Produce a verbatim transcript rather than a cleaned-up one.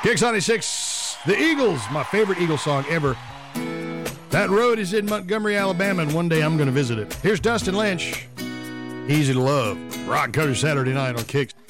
Kicks ninety-six, the Eagles, my favorite Eagles song ever. That road is in Montgomery, Alabama, and one day I'm going to visit it. Here's Dustin Lynch, Easy to Love. Rock Country Saturday night on Kicks.